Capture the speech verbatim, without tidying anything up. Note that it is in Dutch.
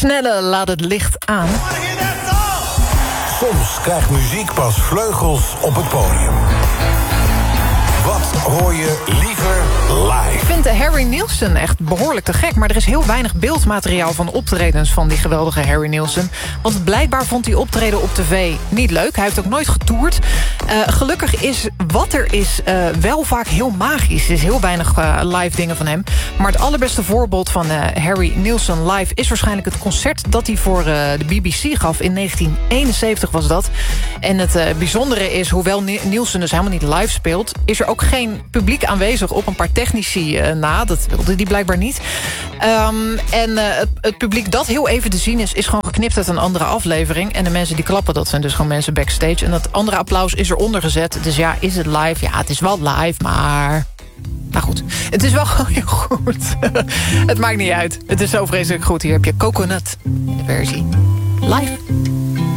Snelle laat het licht aan. Soms krijgt muziek pas vleugels op het podium. Wat hoor je liever live? Ik vind de Harry Nilsson echt behoorlijk te gek... maar er is heel weinig beeldmateriaal van optredens van die geweldige Harry Nilsson. Want blijkbaar vond hij optreden op tv niet leuk. Hij heeft ook nooit getoerd. Uh, gelukkig is wat er is uh, wel vaak heel magisch. Er is heel weinig uh, live dingen van hem. Maar het allerbeste voorbeeld van uh, Harry Nilsson live... is waarschijnlijk het concert dat hij voor uh, de B B C gaf. In negentien eenenzeventig was dat. En het uh, bijzondere is, hoewel Nilsson dus helemaal niet live speelt... is er ook geen publiek aanwezig op een paar technici uh, na. Dat wilde die blijkbaar niet. Um, en uh, het, het publiek dat heel even te zien is... is gewoon geknipt uit een andere aflevering. En de mensen die klappen, dat zijn dus gewoon mensen backstage. En dat andere applaus is eronder gezet. Dus ja, is het live? Ja, het is wel live, maar... Nou goed, het is wel gewoon heel goed. Het maakt niet uit. Het is zo vreselijk goed. Hier heb je Coconut, de versie live.